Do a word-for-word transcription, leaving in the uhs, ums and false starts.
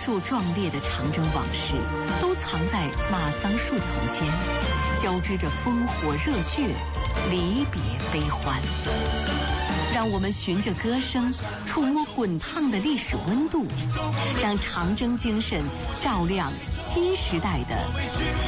数壮烈的长征往事，都藏在马桑树丛间，交织着烽火热血，离别悲欢。让我们循着歌声，触摸滚烫的历史温度，让长征精神照亮新时代的